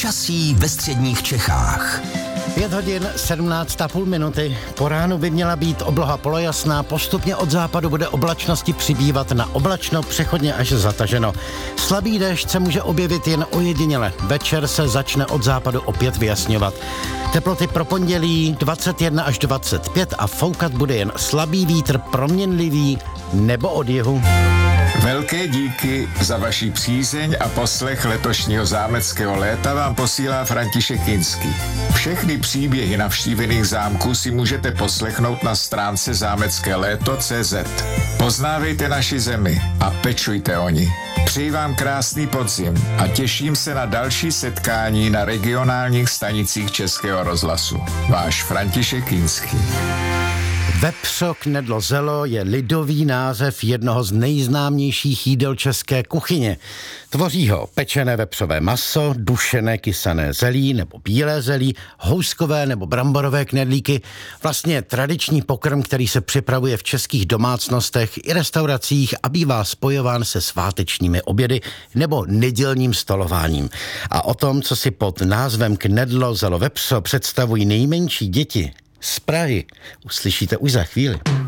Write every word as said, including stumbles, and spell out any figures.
Počasí ve středních Čechách. Pět hodin, sedmnáct a půl minuty. Po ránu by měla být obloha polojasná, postupně od západu bude oblačnosti přibývat na oblačno, přechodně až zataženo. Slabý déšť se může objevit jen ojediněle. Večer se začne od západu opět vyjasňovat. Teploty pro pondělí dvacet jedna až dvacet pět a foukat bude jen slabý vítr, proměnlivý nebo od jihu. Velké díky za vaši přízeň a poslech letošního zámeckého léta vám posílá František Kinský. Všechny příběhy navštívených zámků si můžete poslechnout na stránce zámecké léto tečka cé zet. Poznávejte naši zemi a pečujte o ní. Přeji vám krásný podzim a těším se na další setkání na regionálních stanicích Českého rozhlasu. Váš František Kinský. Vepřo, knedlo, zelo je lidový název jednoho z nejznámějších jídel české kuchyně. Tvoří ho pečené vepřové maso, dušené kysané zelí nebo bílé zelí, houskové nebo bramborové knedlíky. Vlastně tradiční pokrm, který se připravuje v českých domácnostech i restauracích a bývá spojován se svátečními obědy nebo nedělním stolováním. A o tom, co si pod názvem knedlo, zelo, vepřo představují nejmenší děti z Prahy, uslyšíte už za chvíli.